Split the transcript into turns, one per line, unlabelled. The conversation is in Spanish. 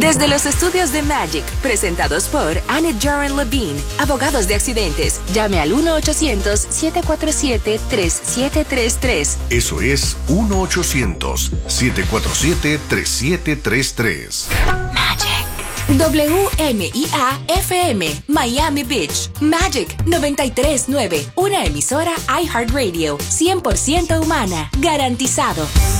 Desde los estudios de Magic, presentados por Annette Jaren Levine, abogados de accidentes. Llame al 1-800-747-3733.
Eso es 1-800-747-3733.
Magic. WMIA-FM, Miami Beach. Magic 93.9, una emisora iHeartRadio, 100% humana, garantizado.